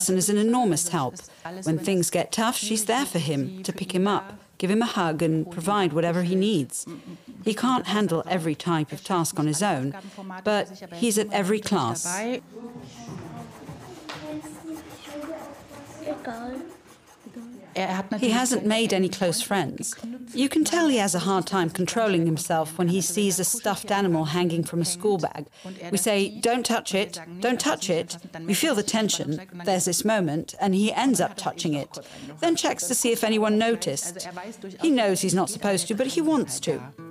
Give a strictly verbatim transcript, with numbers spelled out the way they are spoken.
and is an enormous help. When things get tough, she's there for him, to pick him up, give him a hug and provide whatever he needs. He can't handle every type of task on his own, but he's at every class. He hasn't made any close friends. You can tell he has a hard time controlling himself when he sees a stuffed animal hanging from a school bag. We say, don't touch it, don't touch it. We feel the tension. There's this moment, and he ends up touching it. Then checks to see if anyone noticed. He knows he's not supposed to, but he wants to.